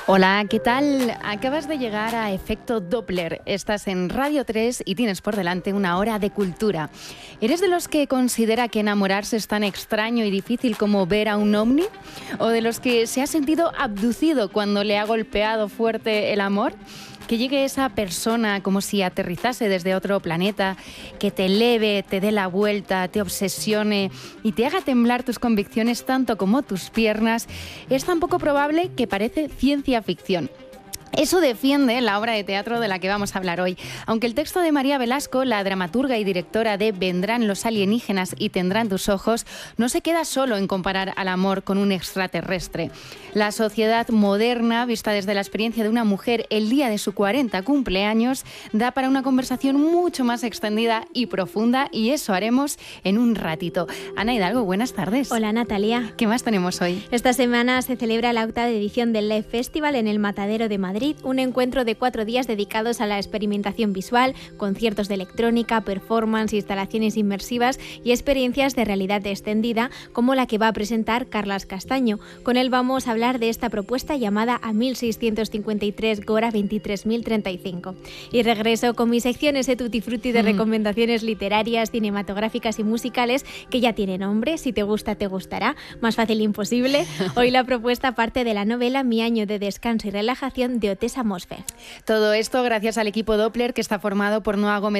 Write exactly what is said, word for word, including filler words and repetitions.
Hola, ¿qué tal? Acabas de llegar a Efecto Doppler. Estás en Radio tres y tienes por delante una hora de cultura. ¿Eres de los que considera que enamorarse es tan extraño y difícil como ver a un ovni? ¿O de los que se ha sentido abducido cuando le ha golpeado fuerte el amor? Que llegue esa persona como si aterrizase desde otro planeta, que te eleve, te dé la vuelta, te obsesione y te haga temblar tus convicciones tanto como tus piernas, es tan poco probable que parece ciencia ficción. Eso defiende la obra de teatro de la que vamos a hablar hoy. Aunque el texto de María Velasco, la dramaturga y directora de Vendrán los alienígenas y tendrán tus ojos, no se queda solo en comparar al amor con un extraterrestre. La sociedad moderna, vista desde la experiencia de una mujer el día de su cuarenta cumpleaños, da para una conversación mucho más extendida y profunda, y eso haremos en un ratito. Ana Hidalgo, buenas tardes. Hola, Natalia. ¿Qué más tenemos hoy? Esta semana se celebra la octava edición del Live Festival en el Matadero de Madrid, un encuentro de cuatro días dedicados a la experimentación visual, conciertos de electrónica, performance, instalaciones inmersivas y experiencias de realidad extendida, como la que va a presentar Carlas Castaño. Con él vamos a hablar de esta propuesta llamada A mil seiscientos cincuenta y tres Gora veintitrés mil treinta y cinco. Y regreso con mi sección ese tutti frutti de recomendaciones literarias, cinematográficas y musicales, que ya tiene nombre. Si te gusta, te gustará. Más fácil imposible. Hoy la propuesta parte de la novela Mi año de descanso y relajación de Otessa Moschweg. Todo esto gracias al equipo Doppler, que está formado por Noa Gómez